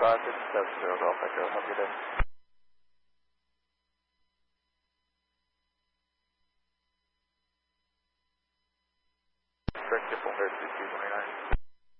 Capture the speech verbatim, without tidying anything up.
five six seven zero Golf Echo. Have a good day.